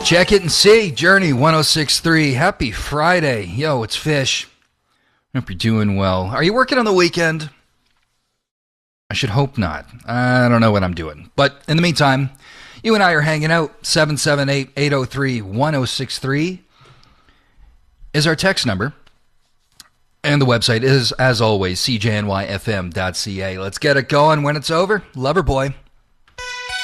Check it and see. Journey 1063. Happy Friday. Yo, it's Fish. Hope you're doing well. Are you working on the weekend? I should hope not. I don't know what I'm doing. But in the meantime, you and I are hanging out. 778-803-1063 is our text number. And the website is, as always, cjnyfm.ca. Let's get it going when it's over. Loverboy.